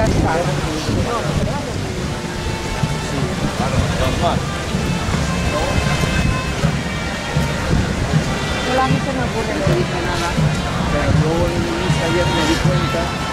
ya está. Claro, normal. Yo a mí se me ocurre, no dice nada. Pero luego en misa ayer me di cuenta